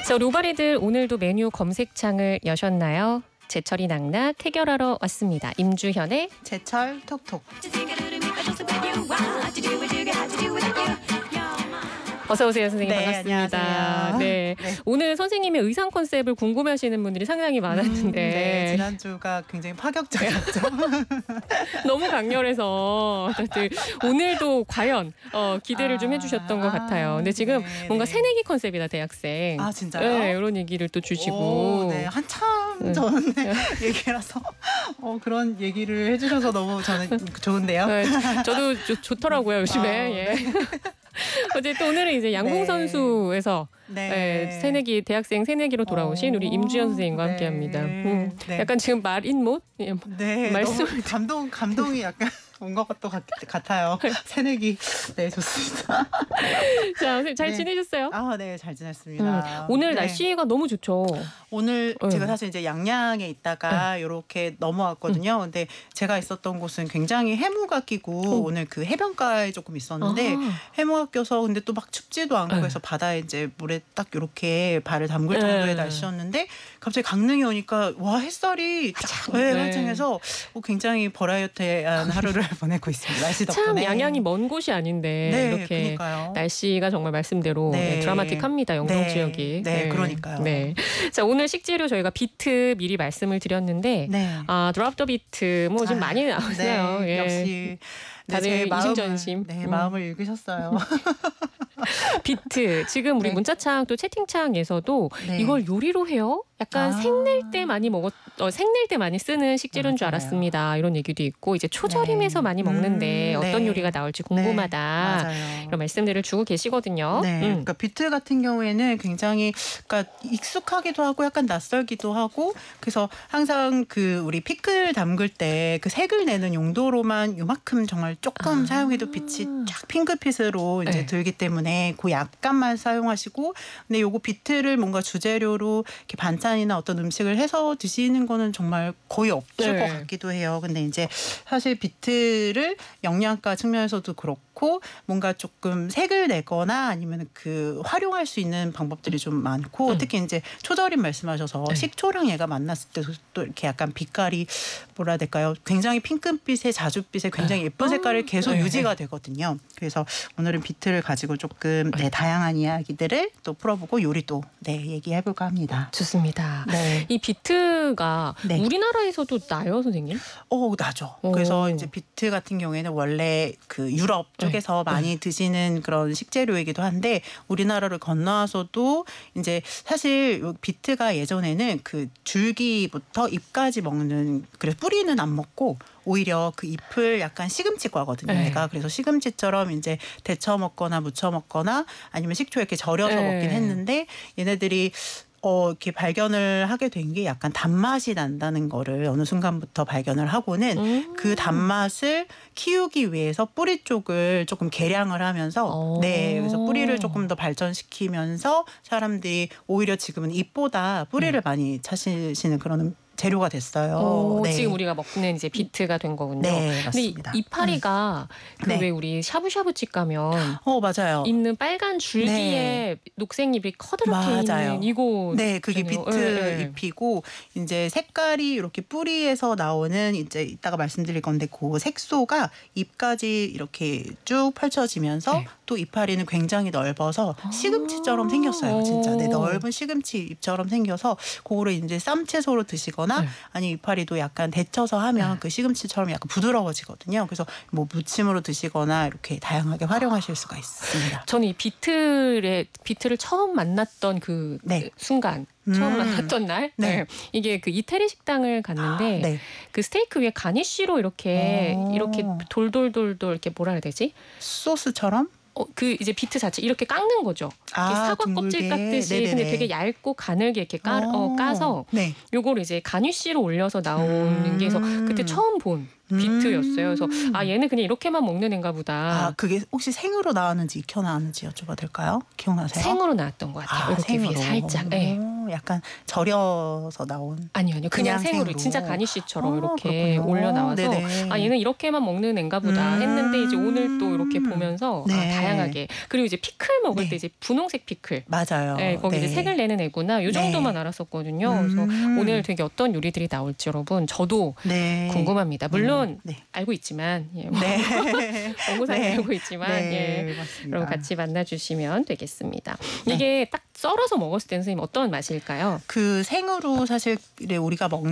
자, 로바리들 오늘도 메뉴 검색창을 여셨나요? 제철이 낙낙 해결하러 왔습니다. 임주현의 제철 톡톡. 어서 오세요, 선생님. 네, 반갑습니다. 안녕하세요. 네. 네. 오늘 선생님의 의상 컨셉을 궁금해하시는 분들이 상당히 많았는데 네, 지난주가 굉장히 파격적이었죠. 너무 강렬해서 다들 오늘도 과연 기대를 좀 해주셨던 것 같아요. 근데 지금 네, 뭔가 네. 새내기 컨셉이다, 대학생. 아, 진짜요? 네, 이런 얘기를 또 주시고. 오, 네, 한참 전에 얘기라서 그런 얘기를 해주셔서 너무 저는 좋은데요. 네, 저도 좋더라고요, 요즘에. 예. 네. 어쨌든 오늘은 이제 양궁 네. 선수에서 네. 새내기 대학생 새내기로 돌아오신 우리 임주현 선생님과 네. 함께합니다. 네. 약간 지금 말인못 네, 말씀 너무 감동이 약간 온 것 같아요. 새내기. 네, 좋습니다. 자, 선생님 잘 네. 지내셨어요? 아, 네, 잘 지냈습니다. 오늘 네. 날씨가 너무 좋죠. 오늘 제가 사실 이제 양양에 있다가 이렇게 넘어왔거든요. 근데 제가 있었던 곳은 굉장히 해무가 끼고 오늘 그 해변가에 조금 있었는데 해무가 껴서 근데 또 막 춥지도 않고 해서 바다에 이제 물에 딱 이렇게 발을 담글 정도의 날씨였는데 갑자기 강릉에 오니까 와, 햇살이 쫙 활짝해서 굉장히 버라이어티한 하루를 보내고 있습니다. 날씨 덕분에. 참 양양이 먼 곳이 아닌데 네, 이렇게 그러니까요. 날씨가 정말 말씀대로 네. 드라마틱합니다. 영동 네. 지역이. 네, 그러니까요. 네. 자, 오늘 식재료 저희가 비트 미리 말씀을 드렸는데 네. 드랍 더 비트 뭐 지금 많이 나오세요. 네, 예. 역시 다들 제 이심전심. 마음을 읽으셨어요. 비트 지금 우리 네. 문자창 또 채팅창에서도 네. 이걸 요리로 해요? 약간 생낼 때 많이 생낼 때 많이 쓰는 식재료인 줄 맞아요. 알았습니다. 이런 얘기도 있고 이제 초절임에서 많이 먹는데 어떤 네. 요리가 나올지 궁금하다. 맞아요. 이런 말씀들을 주고 계시거든요. 네, 그러니까 비트 같은 경우에는 굉장히 그러니까 익숙하기도 하고 약간 낯설기도 하고 그래서 항상 그 우리 피클 담글 때 그 색을 내는 용도로만 요만큼 정말 조금 사용해도 빛이 쫙 핑크빛으로 이제 네. 들기 때문에 그 약간만 사용하시고 근데 요거 비트를 뭔가 주재료로 이렇게 반찬이나 어떤 음식을 해서 드시는 거는 정말 거의 없을 것 같기도 해요. 근데 이제 사실 비트를 영양가 측면에서도 그렇고 뭔가 조금 색을 내거나 아니면 그 활용할 수 있는 방법들이 좀 많고 특히 이제 초절임 말씀하셔서 식초랑 얘가 만났을 때도 또 이렇게 약간 빛깔이 뭐라 해야 될까요? 굉장히 핑크빛의 자줏빛의 굉장히 예쁜 색깔을 계속 유지가 되거든요. 그래서 오늘은 비트를 가지고 조금 다양한 이야기들을 또 풀어보고 요리도 얘기해볼까 합니다. 좋습니다. 네. 이 비트가 네. 우리나라에서도 나요, 선생님? 나죠. 그래서 이제 비트 같은 경우에는 원래 그 유럽 쪽에서 많이 드시는 그런 식재료이기도 한데 우리나라를 건너와서도 이제 사실 비트가 예전에는 그 줄기부터 잎까지 먹는 그래서 뿌리는 안 먹고 오히려 그 잎을 약간 시금치과거든요. 얘가 그래서 시금치처럼 이제 데쳐 먹거나 무쳐 먹거나 아니면 식초에 이렇게 절여서 먹긴 했는데 얘네들이 이렇게 발견을 하게 된 게 약간 단맛이 난다는 거를 어느 순간부터 발견을 하고는 그 단맛을 키우기 위해서 뿌리 쪽을 조금 개량을 하면서 그래서 뿌리를 조금 더 발전시키면서 사람들이 오히려 지금은 잎보다 뿌리를 많이 찾으시는 그런 재료가 됐어요. 지금 우리가 먹는 이제 비트가 된 거군요. 네, 맞습니다. 근데 이파리가 왜 우리 샤브샤브집 가면 맞아요. 있는 빨간 줄기에 녹색잎이 커다랗게 있는 이거 네, 그게 비트 잎이고 이제 색깔이 이렇게 뿌리에서 나오는 이제 이따가 말씀드릴 건데 그 색소가 잎까지 이렇게 쭉 펼쳐지면서 또 이파리는 굉장히 넓어서 시금치처럼 생겼어요. 진짜 넓은 시금치 잎처럼 생겨서 그거를 이제 쌈채소로 드시거나 아니 이파리도 약간 데쳐서 하면 그 시금치처럼 약간 부드러워지거든요. 그래서 뭐 무침으로 드시거나 이렇게 다양하게 활용하실 수가 있습니다. 저는 이 비트를 처음 만났던 그 순간 처음 만났던 날 이게 그 이태리 식당을 갔는데 그 스테이크 위에 가니쉬로 이렇게 돌돌돌돌 이렇게 뭐라 해야 되지? 소스처럼? 그 이제 비트 자체 이렇게 깎는 거죠. 이렇게 사과 껍질 깎듯이. 근데 되게 얇고 가늘게 이렇게 까서 요거를 이제 가니쉬로 올려서 나오는 게 그래서 그때 처음 본 비트였어요. 그래서 얘는 그냥 이렇게만 먹는 애인가 보다. 그게 혹시 생으로 나왔는지 익혀 나왔는지 여쭤봐도 될까요? 기억나세요? 생으로 나왔던 것 같아요. 이렇게 생으로. 위에 살짝. 약간 절여서 나온? 아니요. 그냥 생으로 진짜 가니쉬처럼 이렇게 올려 나와서 얘는 이렇게만 먹는 앤가 보다 했는데 이제 오늘 또 이렇게 보면서 다양하게. 그리고 이제 피클 먹을 때 이제 분홍색 피클. 맞아요. 네, 거기 이제 색을 내는 애구나. 이 정도만 알았었거든요. 그래서 오늘 되게 어떤 요리들이 나올지 여러분 저도 궁금합니다. 물론 알고 있지만 연구상에 알고 있지만 여러분 같이 만나주시면 되겠습니다. 이게 딱 썰어서 먹었을 때는 선생님 어떤 맛일까요? 그 생으로 사실 우리가 먹는